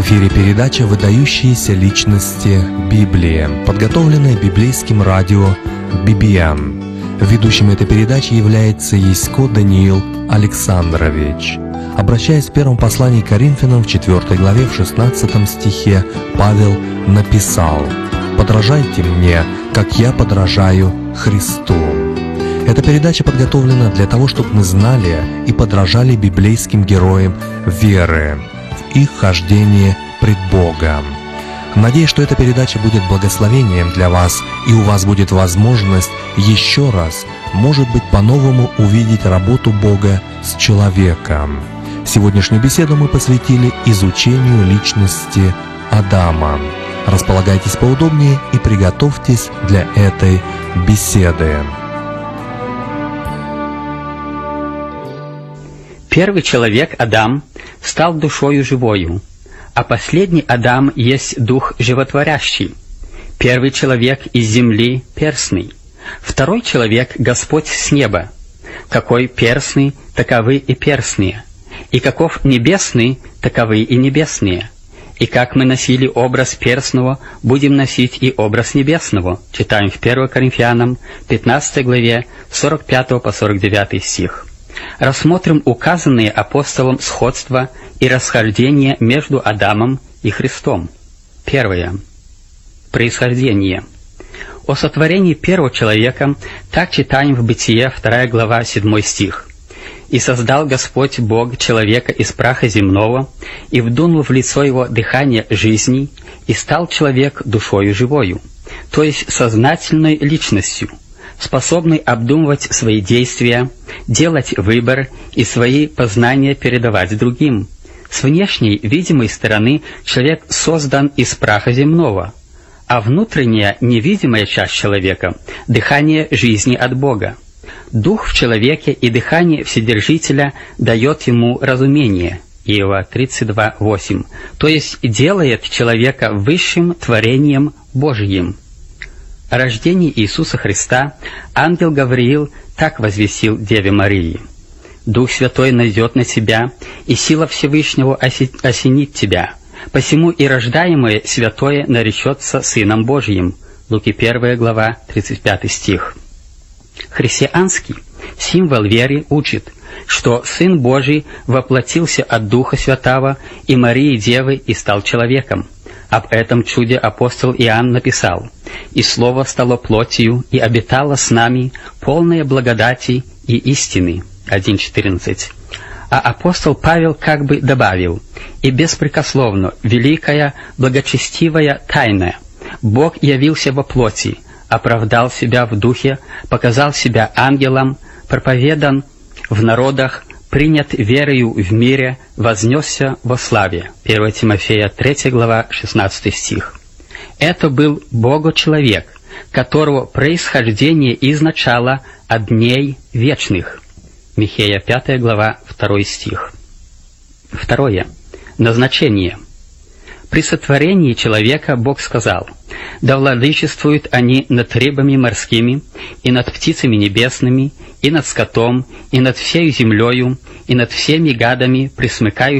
эфире передача «Выдающиеся личности Библии», подготовленная библейским радио BBM. Ведущим этой передачи является Ясько Даниил Александрович. Обращаясь в первом послании к Коринфянам в 4 главе, в 16 стихе, Павел написал: «Подражайте мне, как я подражаю Христу». Эта передача подготовлена для того, чтобы мы знали и подражали библейским героям веры в их хождении пред Богом. Надеюсь, что эта передача будет благословением для вас, и у вас будет возможность еще раз, может быть, по-новому увидеть работу Бога с человеком. Сегодняшнюю беседу мы посвятили изучению личности Адама. Располагайтесь поудобнее и приготовьтесь для этой беседы. Первый человек, Адам, стал душою живою, а последний Адам есть дух животворящий. Первый человек из земли перстный, второй человек Господь с неба. Какой перстный, таковы и перстные, и каков небесный, таковы и небесные. И как мы носили образ перстного, будем носить и образ небесного. Читаем в 1 Коринфянам 15 главе 45 по 49 стих. Рассмотрим указанные апостолом сходства и расхождения между Адамом и Христом. Первое. Происхождение. О сотворении первого человека так читаем в Бытие 2 глава 7 стих. «И создал Господь Бог человека из праха земного, и вдунул в лицо его дыхание жизни, и стал человек душою живою», то есть сознательной личностью, способный обдумывать свои действия, делать выбор и свои познания передавать другим. С внешней, видимой стороны человек создан из праха земного, а внутренняя, невидимая часть человека – дыхание жизни от Бога. Дух в человеке и дыхание Вседержителя дает ему разумение. Иова 32:8, то есть делает человека высшим творением Божьим. О рождении Иисуса Христа ангел Гавриил так возвестил Деве Марии: «Дух Святой найдет на тебя, и сила Всевышнего осенит тебя. Посему и рождаемое святое наречется Сыном Божьим». Луки 1 глава 35 стих. Христианский символ веры учит, что Сын Божий воплотился от Духа Святого и Марии Девы и стал человеком. Об этом чуде апостол Иоанн написал: «И Слово стало плотью и обитало с нами, полное благодати и истины». 1:14. А апостол Павел как бы добавил: «И беспрекословно, великая, благочестивая тайна, Бог явился во плоти, оправдал себя в духе, показал себя ангелом, проповедан в народах, принят верою в мире, вознесся во славе». 1 Тимофея 3 глава 16 стих. Это был Бога-человек, которого происхождение изначало от дней вечных. Михея 5 глава 2 стих. Второе. Назначение. При сотворении человека Бог сказал: «Да владычествуют они над рыбами морскими, и над птицами небесными, и над скотом, и над всею землею, и над всеми гадами, пресмыкающими